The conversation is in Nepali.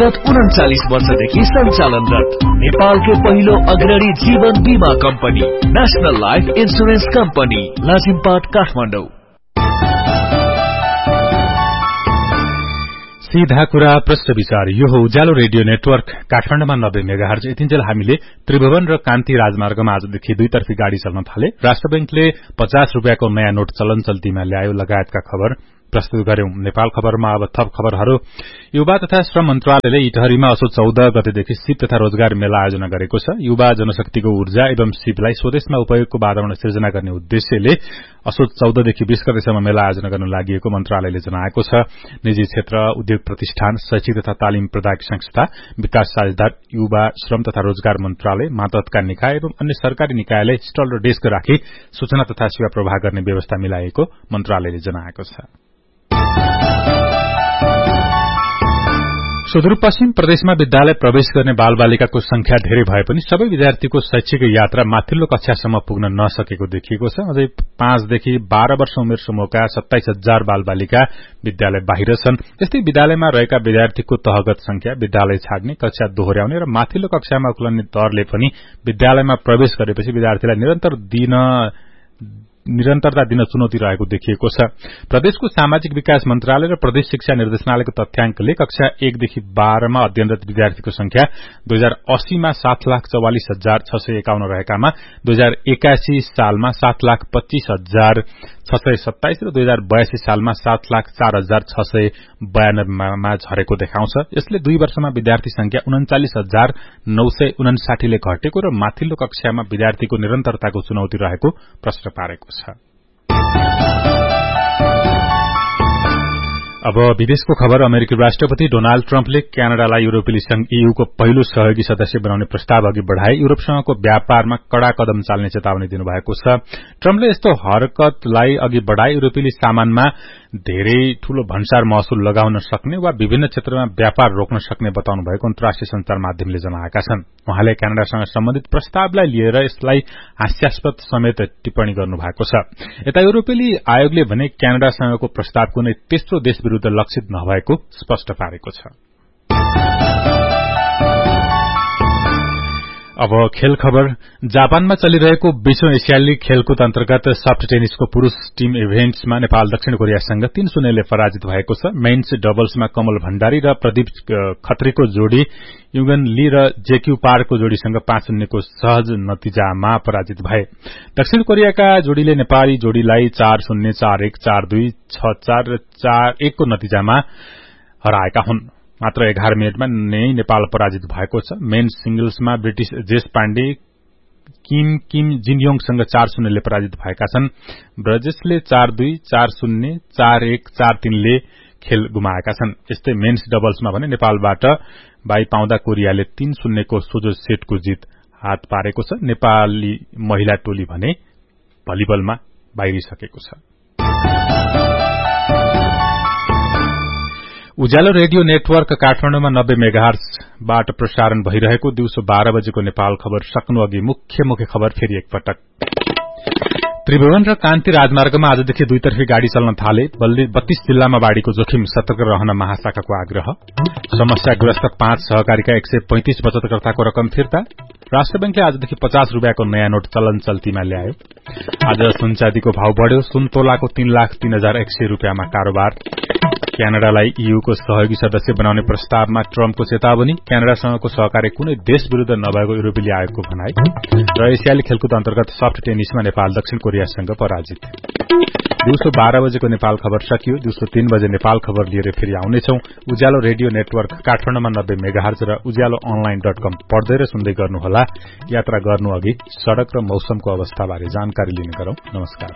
विगत 39 वर्षदेखि सञ्चालनरत नेपालकै पहिलो अग्रणी जीवन बीमा company national life insurance company Lazimpat Kathmandu. सीधा कुरा प्रश्न विचार। यो हो उज्यालो रेडियो नेटवर्क काठमाडौँमा 90 मेगाहर्ज। यतिन्जेल हामीले त्रिभुवन र कान्ति राजमार्गमा आजदेखि दुईतर्फी गाड़ी चल्न थाले, राष्ट्र बैंकले 50 रुपियाँको नयाँ नोट चलन चल्तीमा ल्यायो लगायतका खबर प्रस्तुत गर्यौं। नेपाल खबरमा अब थप खबरहरू। युवा तथा श्रम मन्त्रालयले इटहरीमा असोज 14 गतेदेखि सिप तथा रोजगार मेला आयोजना गरेको छ। युवा जनशक्तिको ऊर्जा एवं सिपलाई स्वदेशमा उपयोगको वातावरण सिर्जना गर्ने उद्देश्यले असोज 14 देखि 20 गतेसम्म मेला आयोजना गर्न लागि मन्त्रालयले जनाएको छ। निजी क्षेत्र, उद्योग प्रतिष्ठान, शैक्षिक तथा तालिम प्रदायक संस्था, विकास साझेदार, युवा श्रम तथा रोजगार मन्त्रालय, मातहतका निकाय एवं अन्य सरकारी निकायले स्टल र डेस्क राखी सूचना तथा सेवा प्रवाह गर्ने व्यवस्था मिलाएको मन्त्रालयले जनाएको छ। सुदूरपश्चिम प्रदेशमा विद्यालय प्रवेश गर्ने बालबालिकाको संख्या धेरै भए पनि सबै विद्यार्थीको शैक्षिक यात्रा माथिल्लो कक्षासम्म पुग्न नसकेको देखिएको छ। अझै 5 देखि 12 वर्ष उमेर समूहका 27,000 बालबालिका विद्यालय बाहिर छन्। यस्तै विद्यालयमा रहेका विद्यार्थीको तहगत संख्या, विद्यालय छाड्ने, कक्षा दोहोर्याउने र माथिल्लो कक्षामा उक्लने दरले पनि विद्यालयमा प्रवेश गरेपछि विद्यार्थीलाई निरन्तरता दिन चुनौती रहेको देखिएको छ। प्रदेशको सामाजिक विकास मन्त्रालय र प्रदेश शिक्षा निर्देशनालयको तथ्याङ्कले कक्षा 1 देखि 12 मा अध्ययनरत विद्यार्थीको संख्या 2080 मा 7,44,651 रहेकामा 2081 सालमा 7,25,627 र 2082 सालमा 7,04,692 मा झरेको देखाउँछ। यसले 2 वर्षमा विद्यार्थी संख्या 39,959 ले घटेको र माथिल्लो कक्षामा विद्यार्थीको निरन्तरताको चुनौती रहेको प्रश्न पारेको छ। अब विदेशको खबर। अमेरिकी राष्ट्रपति डोनाल्ड ट्रम्पले क्यानाडालाई युरोपेली संघ ईयूको पहिलो सहयोगी सदस्य बनाउने प्रस्ताव अघि बढ़ाए युरोपसँगको व्यापारमा कड़ा कदम चाल्ने चेतावनी दिनुभएको छ। ट्रम्पले यस्तो हरकतलाई अघि बढ़ाए युरोपेली सामानमा धेरै ठूलो भन्सार महसुल लगाउन सक्ने वा विभिन्न क्षेत्रमा व्यापार रोक्न सक्ने बताउनु भएको अन्तर्राष्ट्रिय संचार माध्यमले जनाएका छन्। उहाँले क्यानाडासँग सम्बन्धित प्रस्तावलाई लिएर यसलाई हास्यास्पद समेत टिप्पणी गर्नुभएको छ। यता युरोपेली आयोगले भने क्यानाडासँगको प्रस्ताव कुनै तेस्रो देश विरूद्ध लक्षित नभएको स्पष्ट पारेको छ। अब खेल खबर। जापानमा चलिरहेको 20औं एसियाली खेलकुद अन्तर्गत सफ्ट टेनिसको पुरूष टीम इभेन्ट्समा नेपाल दक्षिण कोरियासँग 3-0 ले पराजित भएको छ। मेन्स डबल्समा कमल भण्डारी र प्रदीप खत्रीको जोड़ी युगन ली र जेक्यू पारको जोड़ीसँग 5-0 को सहज नतिजामा पराजित भए। दक्षिण कोरियाका जोड़ीले नेपाली जोड़ीलाई 4-0, 4-1, 4-2, 6-4 र 4-1 को नतिजामा हराएका हुन्। मात्र 11 मिनटमा नै नेपाल पराजित भएको छ। मेन सिंगल्समा ब्रिटिश जेस पाण्डे किम जिनयोङसँग 4-0 ले पराजित भएका छन्। ब्रजेशले 4-2, 4-0, 4-1, 4-3 ले खेल गुमाएका छन्। यस्तै मेन्स डबल्समा भने नेपालबाट बाई पाउँदा कोरियाले 3-0 को सोझो सेटको जित हात पारेको छ। नेपाली महिला टोली भने भलिबलमा बाहिरिसकेको छ। उज्यालो रेडियो नेटवर्क काठमाडौँमा 90 मेगाहर्जबाट प्रसारण भइरहेको दिउँसो 12 बजेको नेपाल खबर सक्नु अघि मुख्य खबर फेरि एकपटक। त्रिभुवन र कान्ति राजमार्गमा आजदेखि दुईतर्फी गाड़ी चल्न थाले। 32 जिल्लामा बाढ़ीको जोखिम, सतर्क रहन महाशाखाको आग्रह। समस्याग्रस्त 5 सहकारीका 135 बचतकर्ताको रकम फिर्ता। राष्ट्र बैंकले आजदेखि 50 रुपियाँको नयाँ नोट चलन चल्तीमा ल्यायो। आज सुन चाँदीको भाव बढ़्यो। सुन तोलाको 3,03,100 रुपियाँमा कारोबार। क्यानाडालाई ईयूको सहयोगी सदस्य बनाउने प्रस्तावमा ट्रम्पको चेतावनी। क्यानाडासँगको सहकार्य कुनै देश विरूद्ध नभएको युरोपेली आयोगको भनाई। र एसियाली खेलकुद अन्तर्गत सफ्ट टेनिसमा नेपाल दक्षिण कोरियासँग पराजित। दिउँसो 12 बजेको नेपाल खबर सकियो। दिउँसो 3 बजे नेपाल खबर लिएर फेरि आउनेछौं। उज्यालो रेडियो नेटवर्क काठमाडौँमा 90 मेगाहर्ज र उज्यालो online.com पढ्दै र सुन्दै गर्नुहोला। यात्रा गर्नु अघि सड़क र मौसमको अवस्थाबारे जानकारी लिने गरौं। नमस्कार।